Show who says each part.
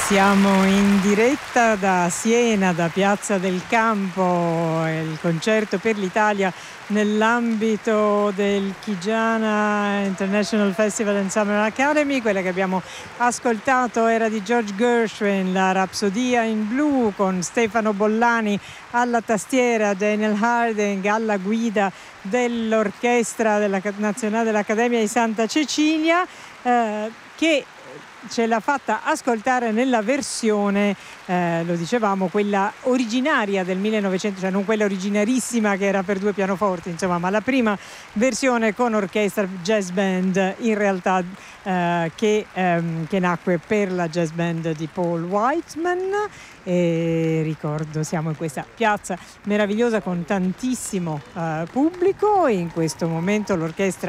Speaker 1: Siamo in diretta da Siena, da Piazza del Campo, il concerto per l'Italia nell'ambito del Chigiana International Festival and Summer Academy. Quella che abbiamo ascoltato era di George Gershwin, la Rapsodia in blu, con Stefano Bollani alla tastiera, Daniel Harding alla guida dell'orchestra della Nazionale dell'Accademia di Santa Cecilia, che ce l'ha fatta ascoltare nella versione, lo dicevamo, quella originaria del 1900, cioè non quella originarissima che era per 2 pianoforti, insomma, ma la prima versione con orchestra jazz band, in realtà che nacque per la jazz band di Paul Whiteman. E ricordo, siamo in questa piazza meravigliosa con tantissimo pubblico, e in questo momento l'orchestra